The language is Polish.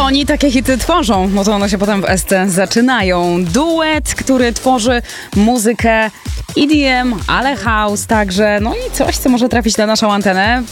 Oni takie hity tworzą, bo to one się potem w SC zaczynają. Duet, który tworzy muzykę EDM, ale house także. No i coś, co może trafić na naszą antenę.